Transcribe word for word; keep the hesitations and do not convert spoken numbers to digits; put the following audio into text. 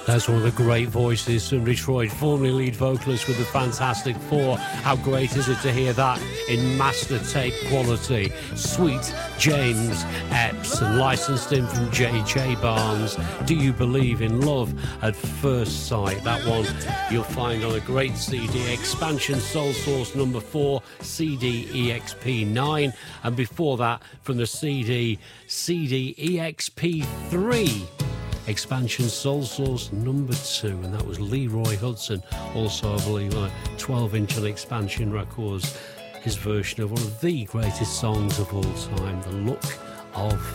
That's one of the great voices from Detroit, formerly lead vocalist with the Fantastic Four. How great is it to hear that in master tape quality? Sweet James Epps, and licensed in from J J Barnes. Do You Believe in Love at First Sight? That one you'll find on a great C D, Expansion Soul Source number four, C D E X P nine, and before that from the C D, C D E X P three. Expansion Soul Source number two, and that was Leroy Hudson, also I believe on a twelve inch on Expansion Records, his version of one of the greatest songs of all time, The Look of